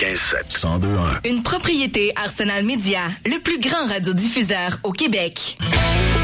102.1. Une propriété Arsenal Média, le plus grand radiodiffuseur au Québec.